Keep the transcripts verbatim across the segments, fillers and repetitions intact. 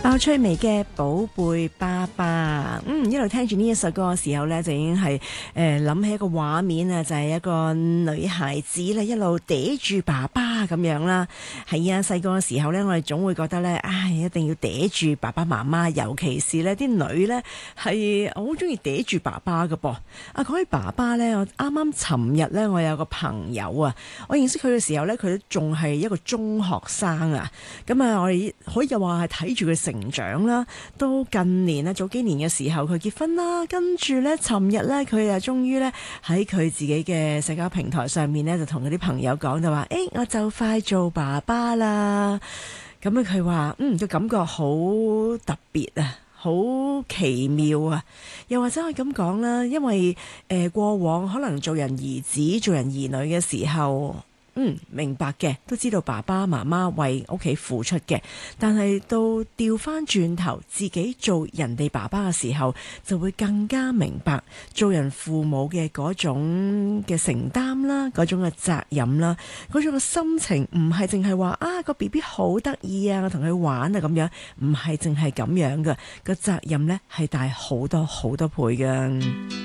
爆趣味嘅寶貝爸爸，嗯，一路聽住呢一首歌嘅時候呢，就已經係誒諗起一個畫面啊，就係、是、一個女孩子咧一路嗲住爸爸咁樣啦。係啊，細個嘅時候呢，我哋總會覺得呢，唉，一定要嗲住爸爸媽媽，尤其是呢啲女呢，係好中意嗲住爸爸㗎噃。啊，講起爸爸呢，我啱啱尋日呢，我有個朋友啊，我認識佢嘅時候呢，佢都仲係一個中學生啊。咁啊，我哋可以話係睇住佢成長啦，到近年啊，早幾年嘅時候佢結婚啦，跟住呢，尋日呢，佢啊終於呢，喺佢自己嘅社交平台上面呢，就同佢啲朋友講就話，誒、欸，我就快做爸爸啦。咁樣佢話，嗯，個感覺好特別啊，好奇妙啊。又或者可以咁講啦，因為誒、呃、過往可能做人兒子、做人兒女嘅時候。嗯，明白嘅，都知道爸爸媽媽為屋企付出嘅，但係到調翻轉頭自己做人哋爸爸嘅時候，就會更加明白做人父母嘅嗰種嘅承擔啦，嗰種嘅責任啦，嗰種嘅心情唔係淨係話啊個 B B 好得意啊，我同佢玩啊咁樣，唔係淨係咁樣嘅，個責任呢係大好多好多倍嘅。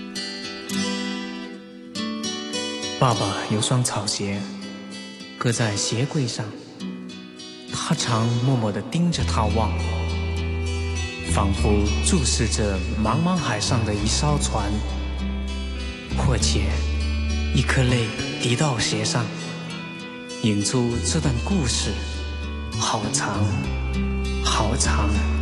爸爸有雙草鞋擱在鞋櫃上，他常默默地盯着它望，仿佛注視着茫茫海上的一艘船。或且一顆淚滴到鞋上，引出這段故事好長好長。